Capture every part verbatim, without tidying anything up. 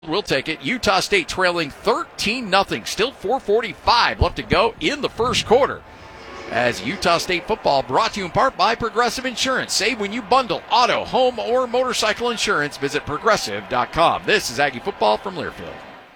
We'll take it. Utah State trailing thirteen nothing. Still four forty-five left to go in the first quarter. As Utah State football brought to you in part by Progressive Insurance. Save when you bundle auto, home, or motorcycle insurance. Visit progressive dot com. This is Aggie football from Learfield.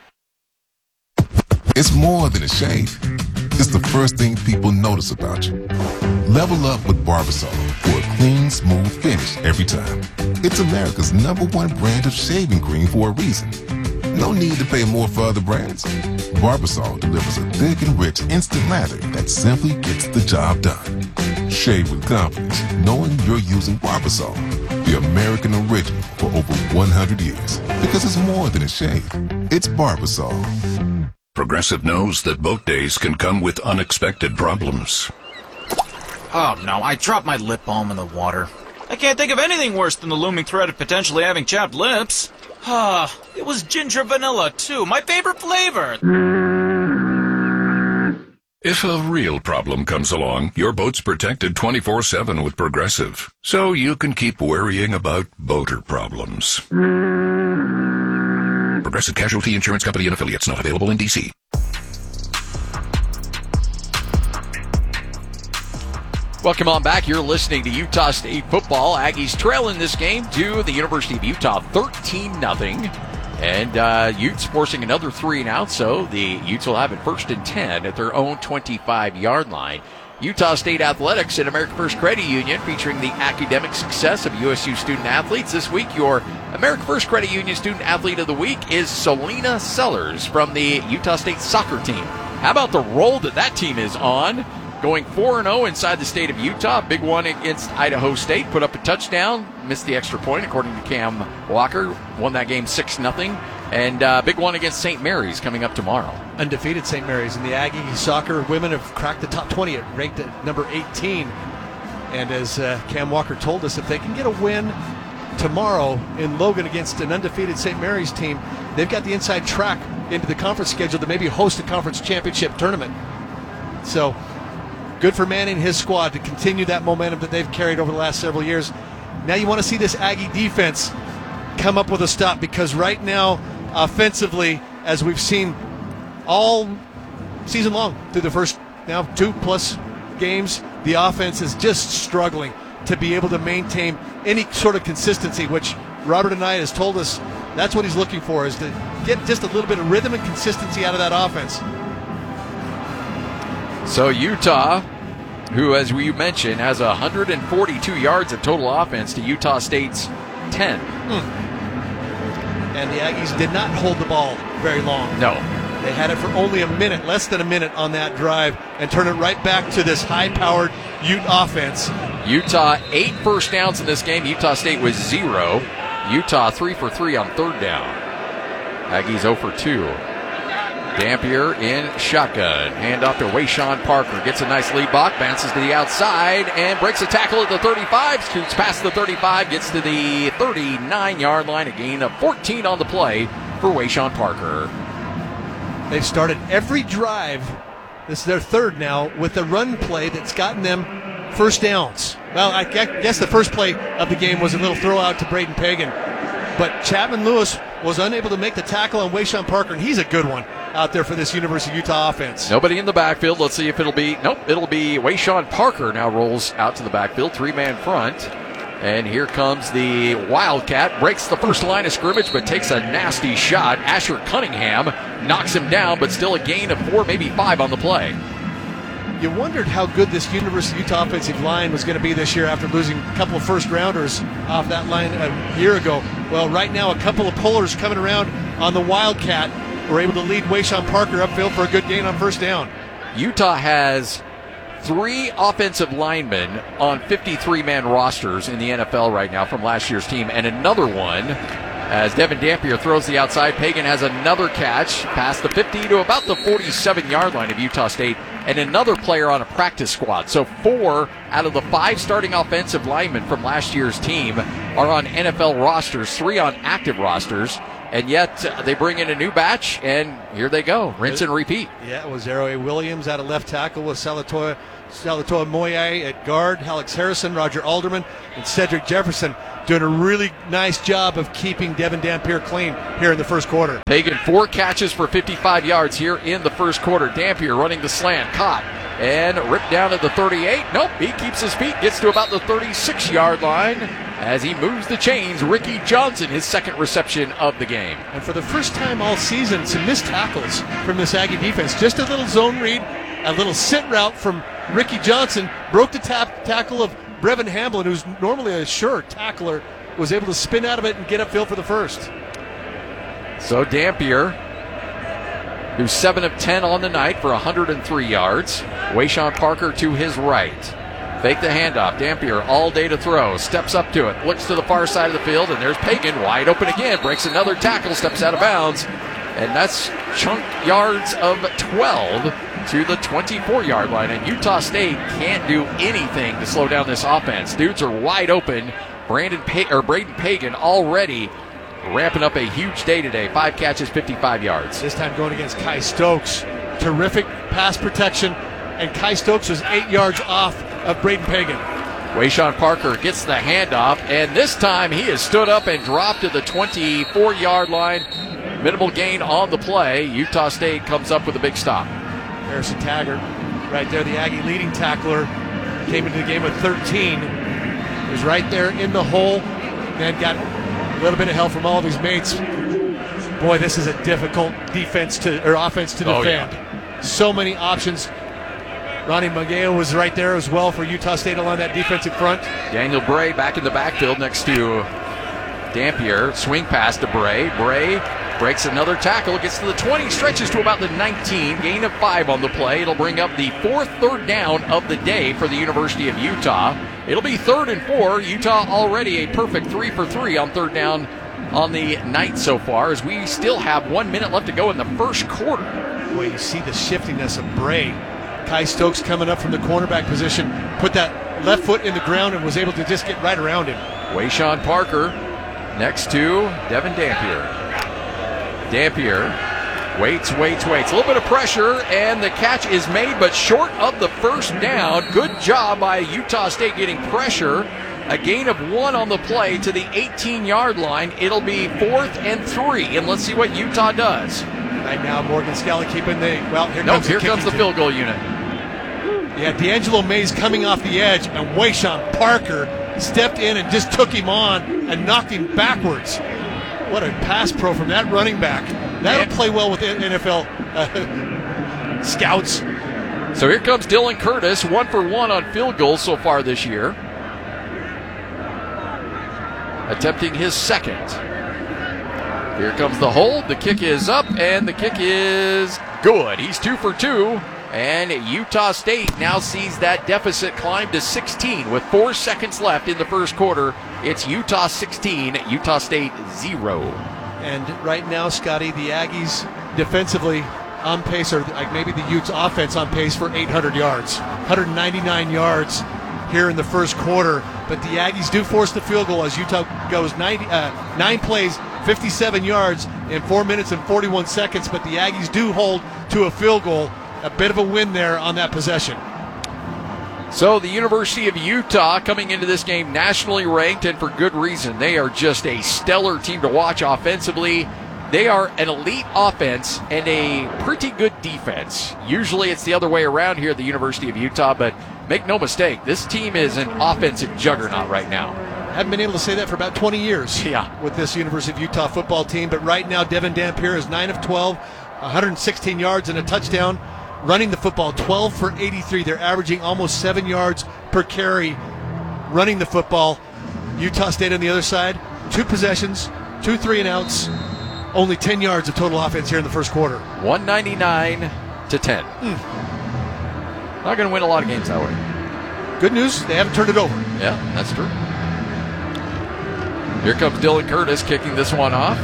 It's more than a shave. It's the first thing people notice about you. Level up with Barbasol for a clean, smooth finish every time. It's America's number one brand of shaving cream for a reason. No need to pay more for other brands. Barbasol delivers a thick and rich instant lather that simply gets the job done. Shave with confidence, knowing you're using Barbasol, the American original for over one hundred years. Because it's more than a shave. It's Barbasol. Progressive knows that boat days can come with unexpected problems. Oh no, I dropped my lip balm in the water. I can't think of anything worse than the looming threat of potentially having chapped lips. Ah, it was ginger vanilla too, my favorite flavor. If a real problem comes along, your boat's protected twenty-four seven with Progressive, so you can keep worrying about boater problems. Progressive Casualty Insurance Company and Affiliates, not available in D C. Welcome on back. You're listening to Utah State football. Aggies trailing this game to the University of Utah thirteen nothing. And uh, Utes forcing another three and out, so the Utes will have it first and ten at their own twenty-five-yard line. Utah State Athletics and American First Credit Union featuring the academic success of U S U student athletes. This week, your American First Credit Union Student Athlete of the Week is Selena Sellers from the Utah State soccer team. How about the roll that that team is on? Going four and oh inside the state of Utah. Big one against Idaho State. Put up a touchdown. Missed the extra point, according to Cam Walker. Won that game six nothing. And uh, big one against Saint Mary's coming up tomorrow. Undefeated Saint Mary's. And the Aggie soccer women have cracked the top twenty. It ranked at number eighteen. And as uh, Cam Walker told us, if they can get a win tomorrow in Logan against an undefeated Saint Mary's team, they've got the inside track into the conference schedule to maybe host a conference championship tournament. So good for Manny and his squad to continue that momentum that they've carried over the last several years. Now you want to see this Aggie defense come up with a stop, because right now, offensively, as we've seen all season long through the first now two-plus games, the offense is just struggling to be able to maintain any sort of consistency, which Robert Anae has told us that's what he's looking for, is to get just a little bit of rhythm and consistency out of that offense. So Utah, who, as we mentioned, has one hundred forty-two yards of total offense to Utah State's ten. Mm. And the Aggies did not hold the ball very long. No. They had it for only a minute, less than a minute on that drive, and turn it right back to this high-powered Ute offense. Utah, eight first downs in this game. Utah State was zero. Utah, three for three on third down. Aggies zero for two. Dampier in shotgun. Hand off to Wayshawn Parker. Gets a nice lead block. Bounces to the outside and breaks a tackle at the thirty-five. Scoots past the thirty-five. Gets to the thirty-nine-yard line. A gain of fourteen on the play for Wayshawn Parker. They've started every drive, this is their third now, with a run play that's gotten them first downs. Well, I guess the first play of the game was a little throw out to Braden Pagan. But Chapman Lewis was unable to make the tackle on Wayshawn Parker, and he's a good one out there for this University of Utah offense. Nobody in the backfield. Let's see if it'll be, nope, it'll be Wayshawn Parker now rolls out to the backfield, three-man front. And here comes the Wildcat, breaks the first line of scrimmage, but takes a nasty shot. Asher Cunningham knocks him down, but still a gain of four, maybe five on the play. You wondered how good this University of Utah offensive line was going to be this year after losing a couple of first-rounders off that line a year ago. Well, right now, a couple of pullers coming around on the Wildcat were able to lead Wayshawn Parker upfield for a good gain on first down. Utah has three offensive linemen on fifty-three man rosters in the N F L right now from last year's team, and another one as Devin Dampier throws the outside. Pagan has another catch past the fifty to about the forty-seven-yard line of Utah State, and another player on a practice squad. So four out of the five starting offensive linemen from last year's team are on N F L rosters, three on active rosters. And yet uh, they bring in a new batch, and here they go. Rinse and repeat. Yeah, it was Arrow A. Williams out of left tackle with Salatoa Salatoa Moye at guard, Alex Harrison, Roger Alderman, and Cedric Jefferson doing a really nice job of keeping Devin Dampier clean here in the first quarter. Pagan, four catches for fifty-five yards here in the first quarter. Dampier running the slant, caught, and ripped down at the thirty-eight. Nope, he keeps his feet, gets to about the thirty-six-yard line as he moves the chains. Ricky Johnson, his second reception of the game. And for the first time all season, some missed tackles from this Aggie defense. Just a little zone read, a little sit route from Ricky Johnson, broke the tap tackle of Brevin Hamblin, who's normally a sure tackler, was able to spin out of it and get upfield for the first. So Dampier, who's seven of ten on the night for one hundred three yards. Wayshawn Parker to his right. Fake the handoff. Dampier all day to throw. Steps up to it. Looks to the far side of the field, and there's Pagan wide open again. Breaks another tackle. Steps out of bounds. And that's chunk yards of twelve to the twenty-four-yard line. And Utah State can't do anything to slow down this offense. Dudes are wide open. Brandon pa- or Braden Pagan already ramping up a huge day today. Five catches, fifty-five yards. This time going against Kai Stokes. Terrific pass protection. And Kai Stokes was eight yards off of Braden Pagan. Wayshawn Parker gets the handoff, and this time he has stood up and dropped to the twenty-four-yard line. Minimal gain on the play. Utah State comes up with a big stop. Harrison Taggart, right there, the Aggie leading tackler, came into the game with thirteen. He was right there in the hole, and got a little bit of help from all of his mates. Boy, this is a difficult defense to or offense to Oh, defend. yeah. So many options. Ronnie Mageo was right there as well for Utah State along that defensive front. Daniel Bray back in the backfield next to Dampier. Swing pass to Bray. Bray breaks another tackle, gets to the twenty, stretches to about the nineteen. Gain of five on the play. It'll bring up the fourth third down of the day for the University of Utah. It'll be third and four. Utah already a perfect three for three on third down on the night so far, as we still have one minute left to go in the first quarter. Boy, you see the shiftiness of Bray. Kai Stokes coming up from the cornerback position, put that left foot in the ground and was able to just get right around him. Wayshawn Parker next to Devin Dampier. Dampier waits, waits, waits. A little bit of pressure, and the catch is made, but short of the first down. Good job by Utah State getting pressure. A gain of one on the play to the eighteen-yard line. It'll be fourth and three, and let's see what Utah does. Right now, Morgan Scally keeping the, well, here No, comes here the comes the kicking field goal unit. Yeah, D'Angelo Mays coming off the edge, and Wayshawn Parker stepped in and just took him on and knocked him backwards. What a pass pro from that running back. That'll Man. play well with N F L uh, scouts. So here comes Dylan Curtis, one for one on field goals so far this year. Attempting his second. Here comes the hold. The kick is up, and the kick is good. He's two for two. And Utah State now sees that deficit climb to sixteen with four seconds left in the first quarter. It's Utah sixteen, Utah State zero. And right now, Scotty, the Aggies defensively on pace, or like maybe the Utes offense on pace for eight hundred yards. one hundred ninety-nine yards here in the first quarter. But the Aggies do force the field goal as Utah goes ninety, uh, nine plays, fifty-seven yards in four minutes and forty-one seconds. But the Aggies do hold to a field goal. A bit of a win there on that possession. So the University of Utah coming into this game nationally ranked, and for good reason. They are just a stellar team to watch offensively. They are an elite offense and a pretty good defense. Usually it's the other way around here at the University of Utah, but make no mistake, this team is an offensive juggernaut right now. Haven't been able to say that for about twenty years Yeah. with this University of Utah football team, but right now Devin Dampier is nine of twelve, one hundred sixteen yards and a touchdown. Running the football, twelve for eighty-three. They're averaging almost seven yards per carry running the football. Utah State on the other side, two possessions, two three and outs, only ten yards of total offense here in the first quarter. one ninety-nine to ten. Mm. Not going to win a lot of games that way. Good news, they haven't turned it over. Yeah, that's true. Here comes Dylan Curtis kicking this one off.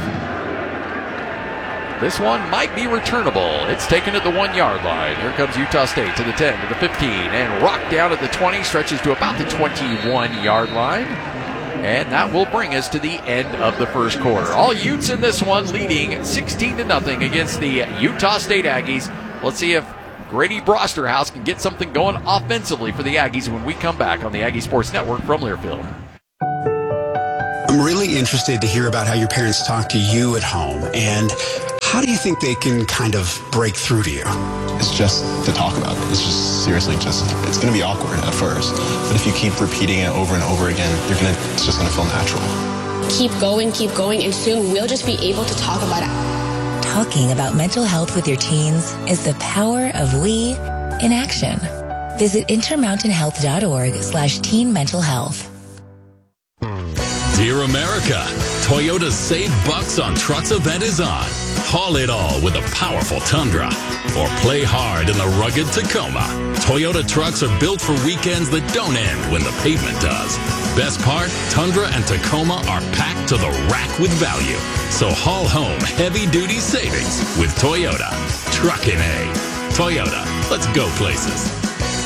This one might be returnable. It's taken at the one-yard line. Here comes Utah State to the ten, to the fifteen, and rocked down at the twenty, stretches to about the twenty-one-yard line. And that will bring us to the end of the first quarter. All Utes in this one leading sixteen to nothing against the Utah State Aggies. Let's see if Grady Brosterhouse can get something going offensively for the Aggies when we come back on the Aggie Sports Network from Learfield. I'm really interested to hear about how your parents talk to you at home, and how do you think they can kind of break through to you? It's just to talk about it. It's just seriously just, it's going to be awkward at first, but if you keep repeating it over and over again, you're gonna, it's just going to feel natural. Keep going, keep going, and soon we'll just be able to talk about it. Talking about mental health with your teens is the power of we in action. Visit intermountainhealth.org slash teen mental health. Dear America, Toyota's Save Bucks on Trucks event is on. Haul it all with a powerful Tundra, or play hard in the rugged Tacoma. Toyota trucks are built for weekends that don't end when the pavement does. Best part, Tundra and Tacoma are packed to the rack with value. So haul home heavy-duty savings with Toyota. Truckin' A. Toyota, let's go places.